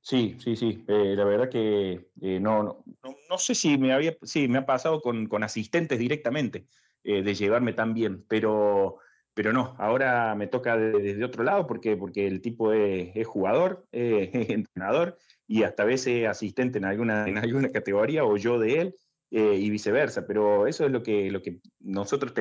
Sí, sí, sí. La verdad que no sé si sí, me ha pasado con asistentes directamente, de llevarme tan bien, pero no, ahora me toca desde otro lado porque el tipo es jugador, es entrenador y hasta a veces asistente en alguna categoría o yo de él, y viceversa. Pero eso es lo que nosotros